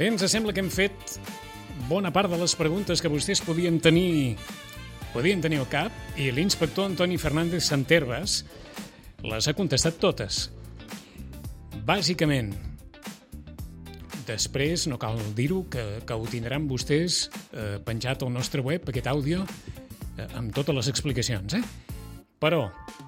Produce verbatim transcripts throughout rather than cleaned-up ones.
Bé, ens sembla que hem fet bona part de les preguntes que vostès podien tenir podien tenir al cap i l'inspector Antoni Fernández Santervas les ha contestat totes. Bàsicament, després, no cal dir-ho, que, que ho tindran vostès eh, penjat al nostre web, aquest àudio, eh, amb totes les explicacions, eh? Però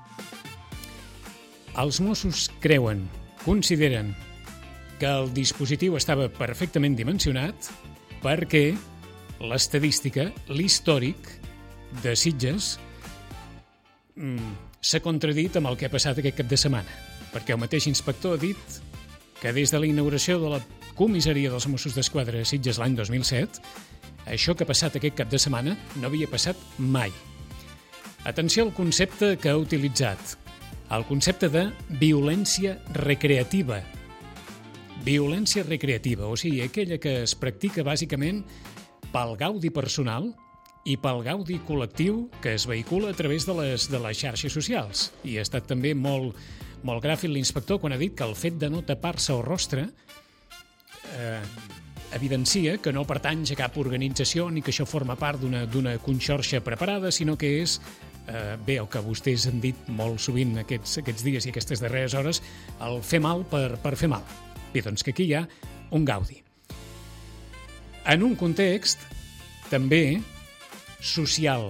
els Mossos creuen, consideren que el dispositiu estava perfectament dimensionat perquè l'estadística, l'històric de Sitges mm, s'ha contradit amb el que ha passat aquest cap de setmana, perquè el mateix inspector ha dit que des de la inauguració de la comissaria dels Mossos d'Esquadra a Sitges l'any dos mil set, això que ha passat aquest cap de setmana no havia passat mai. Atenció al concepte que ha utilitzat, el concepte de violència recreativa. Violència recreativa, o sigui, aquella que es practica bàsicament pel gaudi personal i pel gaudi col·lectiu que es vehicula a través de les, de les xarxes socials. I ha estat també molt, molt gràfic l'inspector quan ha dit que el fet de no tapar-se el rostre eh, evidencia que no pertany a cap organització ni que això forma part d'una d'una conxorxa preparada, sinó que és, eh, bé, el que vostès han dit molt sovint aquests, aquests dies i aquestes darreres hores, el fer mal per, per fer mal. Bé, doncs que aquí hi ha un gaudi. En un context també social.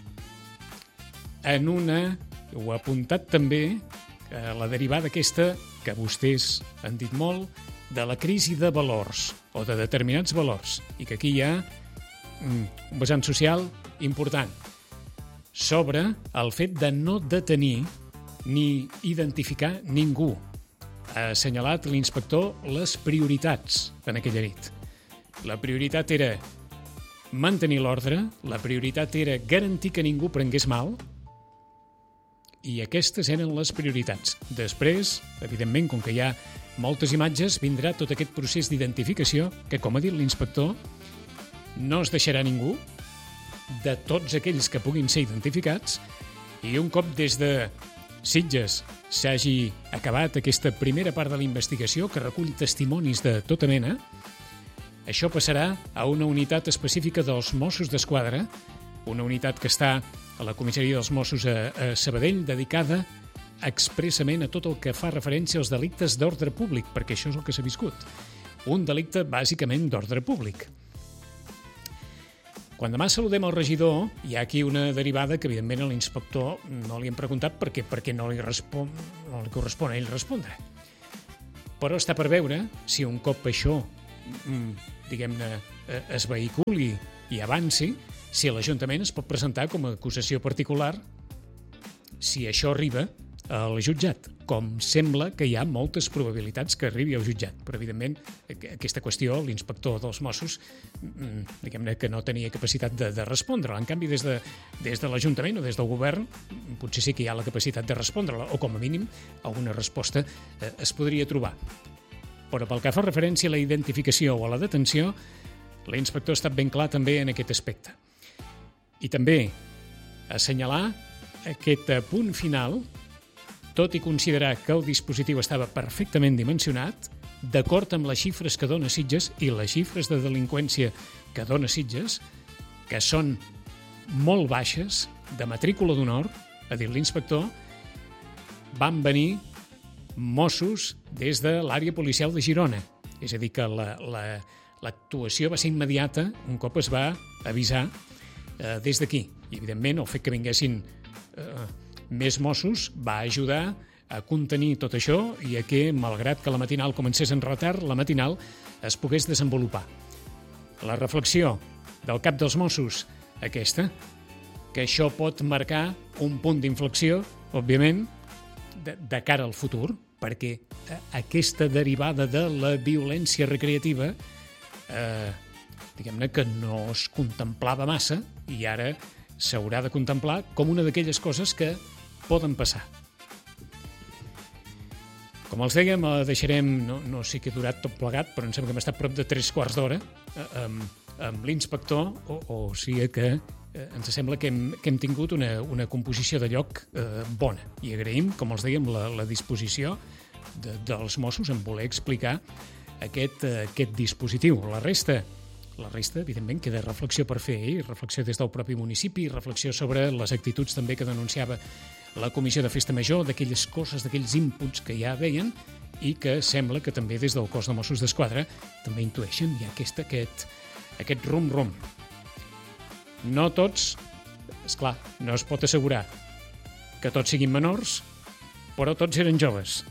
En una, ho ha apuntat també, eh, la derivada aquesta que vostès han dit molt, de la crisi de valors o de determinats valors, i que aquí hi ha mm, un vessant social important sobre el fet de no detenir ni identificar ningú. Ha assenyalat l'inspector les prioritats en aquella nit. La prioritat era mantenir l'ordre, la prioritat era garantir que ningú prengués mal, i aquestes eren les prioritats. Després, evidentment, com que hi ha moltes imatges, vindrà tot aquest procés d'identificació que, com ha dit l'inspector, no es deixarà ningú de tots aquells que puguin ser identificats, i un cop des de Sitges s'hagi acabat aquesta primera part de la investigació que recull testimonis de tota mena, això passarà a una unitat específica dels Mossos d'Esquadra, una unitat que està a la comissaria dels Mossos a, a Sabadell, dedicada expressament a tot el que fa referència als delictes d'ordre públic, perquè això és el que s'ha viscut. Un delicte bàsicament d'ordre públic. Quan demà saludem el regidor, hi ha aquí una derivada que, evidentment, a l'inspector no li hem preguntat perquè, perquè no, li respon, no li correspon a ell respondre. Però està per veure si un cop això, diguem-ne, es vehiculi i avanci, si l'Ajuntament es pot presentar com a acusació particular si això arriba al jutjat, com sembla que hi ha moltes probabilitats que arribi al jutjat. Però, evidentment, aquesta qüestió, l'inspector dels Mossos, diguem-ne que no tenia capacitat de, de respondre-la. En canvi, des de, des de l'Ajuntament o des del govern, potser sí que hi ha la capacitat de respondre-la, o com a mínim alguna resposta eh, es podria trobar. Però pel que fa referència a la identificació o a la detenció, l'inspector ha estat ben clar també en aquest aspecte. I també assenyalar aquest punt final, tot i considerar que el dispositiu estava perfectament dimensionat, d'acord amb les xifres que dona Sitges i les xifres de delinqüència que dona Sitges, que són molt baixes, de matrícula d'honor, ha dit l'inspector, van venir Mossos des de l'àrea policial de Girona. És a dir, que la, la, l'actuació va ser immediata un cop es va avisar eh, des d'aquí. I, evidentment, el fet que vinguessin eh, més Mossos va ajudar a contenir tot això i a que, malgrat que la matinal comencés en retard, la matinal es pogués desenvolupar. La reflexió del cap dels Mossos, aquesta, que això pot marcar un punt d'inflexió, òbviament, de, de cara al futur, perquè aquesta derivada de la violència recreativa, eh, diguem-ne que no es contemplava massa i ara s'haurà de contemplar com una d'aquelles coses que poden passar. Com els dèiem, deixarem, no, no sé què ha durat tot plegat, però em sembla que hem estat prop de tres quarts d'hora amb, amb l'inspector, o, o sigui que eh, ens sembla que hem, que hem tingut una, una composició de lloc eh, bona. I agraïm, com els dèiem, la, la disposició de, dels Mossos en voler explicar aquest, aquest dispositiu. La resta, la resta, evidentment, queda reflexió per fer, eh? Reflexió des del propi municipi, reflexió sobre les actituds també que denunciava la Comissió de Festa Major, d'aquelles coses, d'aquells inputs que ja veien i que sembla que també des del cos de Mossos d'Esquadra també intueixen ja aquest, aquest, aquest rum-rum. No tots, esclar, no es pot assegurar que tots siguin menors, però tots eren joves.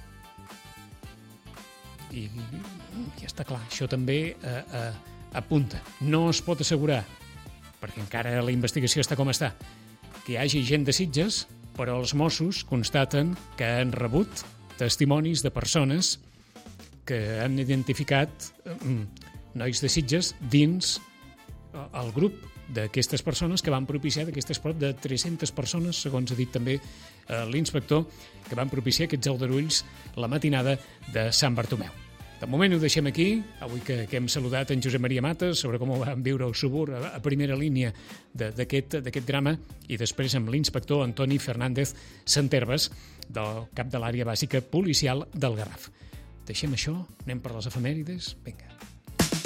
I ja està clar, això també eh, eh, apunta. No es pot assegurar, perquè encara la investigació està com està, que hi hagi gent de Sitges, però els Mossos constaten que han rebut testimonis de persones que han identificat eh, nois de Sitges dins el grup d'aquestes persones que van propiciar, d'aquestes prop de tres-centes persones, segons ha dit també eh, l'inspector, que van propiciar aquests aldarulls la matinada de Sant Bartomeu. De moment ho deixem aquí, avui que, que hem saludat en Josep Maria Mates sobre com ho van viure el Subur a, a primera línia d'aquest drama, i després amb l'inspector Antoni Fernández Santerves, del cap de l'àrea bàsica policial del Garraf. Deixem això, anem per les efemèrides, vinga.